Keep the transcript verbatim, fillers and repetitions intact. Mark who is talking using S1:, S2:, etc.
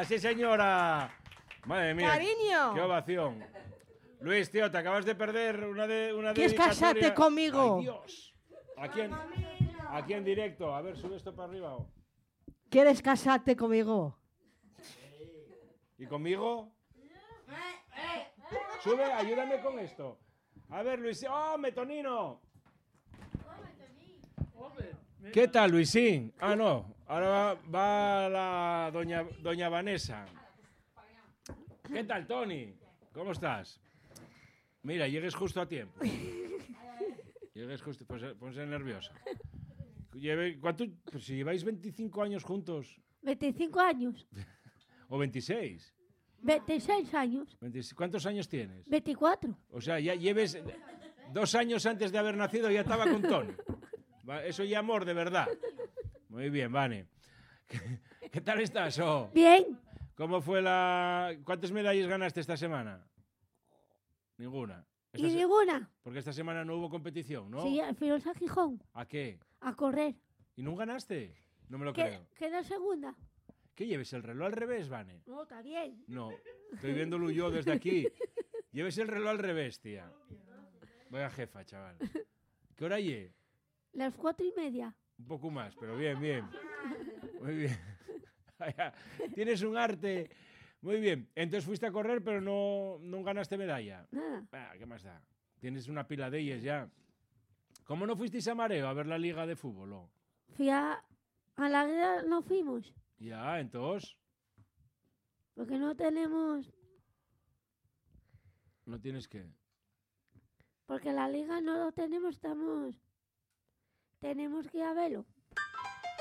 S1: ¡Anda! ¡Sí, señora! Madre mía.
S2: ¡Cariño!
S1: ¡Qué ovación! Luis, tío, te acabas de perder una de una
S2: ¿Quieres
S1: dedicatoria.
S2: casarte conmigo?
S1: ¡Ay, Dios! Aquí en, aquí en directo. A ver, sube esto para arriba. Oh.
S2: ¿Quieres casarte conmigo?
S1: ¿Y conmigo? Sube, ayúdame con esto. A ver, Luis. ¡Oh, Metonino! ¿Qué tal, Luisín? Ah, no. Ahora va, va la doña, doña Vanessa. ¿Qué tal, Tony? ¿Cómo estás? Mira, llegues justo a tiempo. Llegues justo, pues ponse nerviosa. Lleve, ¿cuánto? Pues si lleváis veinticinco años juntos.
S3: veinticinco años.
S1: ¿O veintiséis?
S3: veintiséis años.
S1: veintiséis. ¿Cuántos años tienes?
S3: veinticuatro.
S1: O sea, ya lleves dos años antes de haber nacido ya estaba con Tony. Eso ya amor de verdad. Muy bien, Vane. ¿Qué, qué tal estás? Oh?
S3: Bien.
S1: ¿Cómo fue la...? ¿Cuántas medallas ganaste esta semana? Ninguna.
S3: ¿Y ninguna?
S1: Porque esta semana no hubo competición, ¿no?
S3: Sí, al final a Gijón.
S1: ¿A qué?
S3: A correr.
S1: ¿Y no ganaste? No me lo
S3: ¿Qué,
S1: creo.
S3: queda segunda?
S1: ¿Qué lleves el reloj al revés, Vane?
S3: No, está bien.
S1: No, estoy viéndolo yo desde aquí. Lleves el reloj al revés, tía. Vaya jefa, chaval. ¿Qué hora lle?
S3: Las cuatro y media.
S1: Un poco más, pero bien, bien. Muy bien. Tienes un arte. Muy bien. Entonces fuiste a correr, pero no, no ganaste medalla.
S3: Nada.
S1: Ah, ¿qué más da? Tienes una pila de ellas ya. ¿Cómo no fuisteis a Mareo a ver la liga de fútbol? Oh?
S3: Fui a... A la guerra no fuimos.
S1: Ya, entonces.
S3: Porque no tenemos...
S1: No tienes que...
S3: Porque la liga no lo tenemos, estamos... Tenemos que ir a verlo.